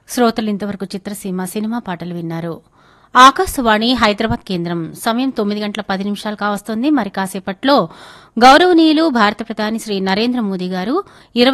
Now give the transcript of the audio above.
శ్రోతలు ఇంతవరకు చిత్రసీమ సినిమా పాటలు విన్నారు. ఆకాశవాణి హైదరాబాద్ కేంద్రం సమయం 9:10 కావస్తోంది. మరి కాసేపట్లో గౌరవనీయులు భారత ప్రధాని శ్రీ నరేంద్ర మోదీ గారు